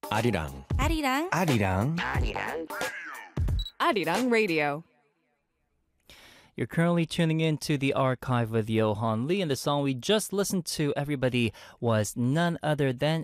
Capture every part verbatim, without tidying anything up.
아리랑 아리랑 아리랑 Arirang Radio. You're currently tuning in to the archive with Johan Lee, and the song we just listened to, everybody, was none other than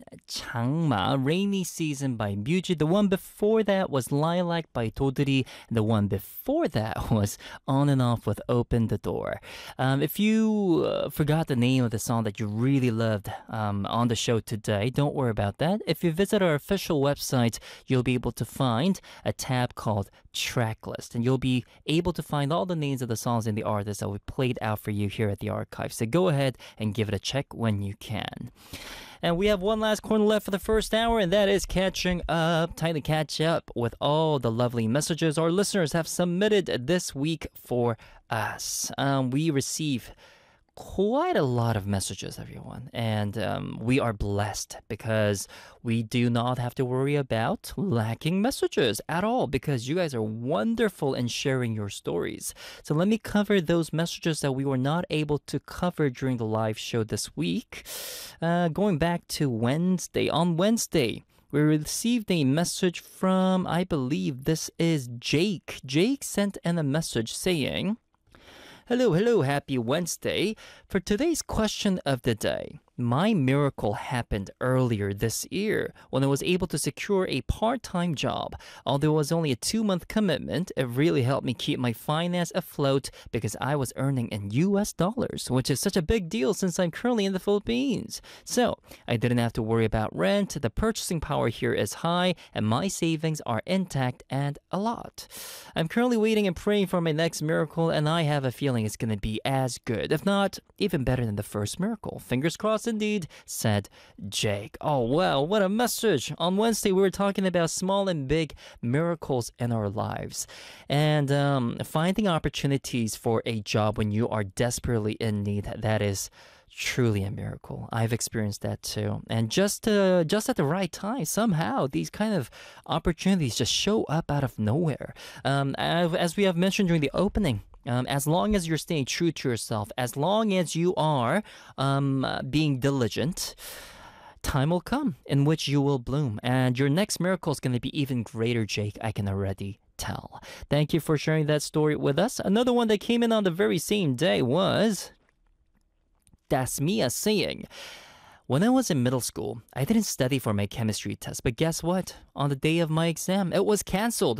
장마, Rainy Season by Muji. The one before that was Lilac by Dodri. The one before that was On and Off with Open the Door. Um, if you uh, forgot the name of the song that you really loved um, on the show today, don't worry about that. If you visit our official website, you'll be able to find a tab called Tracklist, and you'll be able to find all the names of the songs and the artists that we played out for you here at the archive. So go ahead and give it a check when you can. And we have one last corner left for the first hour, and that is catching up. Time to catch up with all the lovely messages our listeners have submitted this week for us. Um, we receive quite a lot of messages, everyone, and um, we are blessed because we do not have to worry about lacking messages at all because you guys are wonderful in sharing your stories. So let me cover those messages that we were not able to cover during the live show this week. Uh, going back to Wednesday, on Wednesday, we received a message from, I believe this is Jake. Jake sent in a message saying, Hello, hello, happy Wednesday. For today's question of the day, my miracle happened earlier this year when I was able to secure a part-time job. Although it was only a two-month commitment, it really helped me keep my finance afloat because I was earning in U S dollars, which is such a big deal since I'm currently in the Philippines. So, I didn't have to worry about rent, the purchasing power here is high, and my savings are intact and a lot. I'm currently waiting and praying for my next miracle, and I have a feeling it's going to be as good, if not even better than the first miracle. Fingers crossed indeed, said Jake. Oh, wow, what a message. On Wednesday, we were talking about small and big miracles in our lives and um, finding opportunities for a job when you are desperately in need. That is truly a miracle. I've experienced that too. And just uh, just at the right time, somehow, these kind of opportunities just show up out of nowhere. Um, as we have mentioned during the opening, Um, as long as you're staying true to yourself, as long as you are um, uh, being diligent, time will come in which you will bloom. And your next miracle is going to be even greater, Jake. I can already tell. Thank you for sharing that story with us. Another one that came in on the very same day was Dasmia saying, when I was in middle school, I didn't study for my chemistry test. But guess what? On the day of my exam, it was canceled.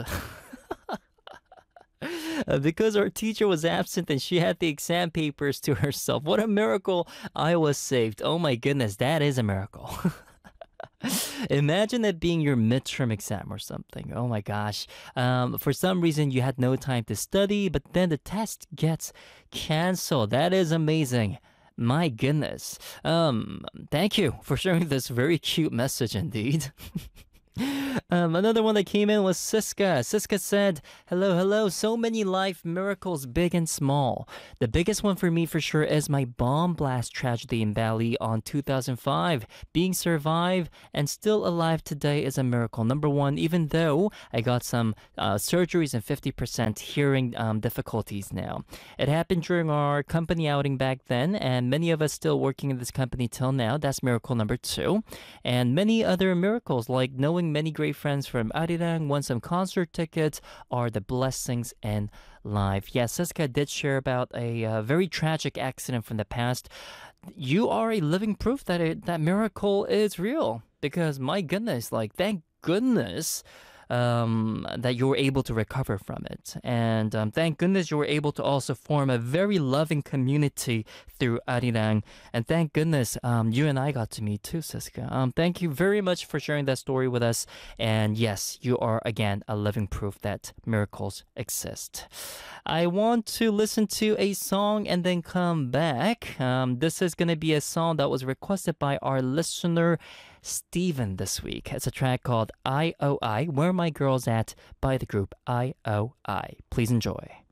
Uh, because our teacher was absent and she had the exam papers to herself. What a miracle. I was saved. Oh my goodness, that is a miracle. Imagine it being your midterm exam or something. Oh my gosh. Um, for some reason, you had no time to study, but then the test gets canceled. That is amazing. My goodness. Um, thank you for sharing this very cute message indeed. Um, another one that came in was Siska. Siska said, hello, hello. So many life miracles, big and small. The biggest one for me for sure is my bomb blast tragedy in Bali on two thousand five. Being survived and still alive today is a miracle. Number one, even though I got some uh, surgeries and fifty percent hearing um, difficulties now. It happened during our company outing back then, and many of us still working in this company till now. That's miracle number two. And many other miracles like knowing many great friends from Arirang, won some concert tickets, are the blessings in life. Yes, Siska did share about a uh, very tragic accident from the past. You are a living proof that it, that miracle is real because my goodness, like thank goodness um, that you were able to recover from it. And um, thank goodness you were able to also form a very loving community through Arirang. And thank goodness um, you and I got to meet too, Siska. Um, thank you very much for sharing that story with us. And yes, you are, again, a living proof that miracles exist. I want to listen to a song and then come back. Um, this is going to be a song that was requested by our listener, Steven, this week. It's a track called I O I, Where My Girls At by the group I O I. Please enjoy.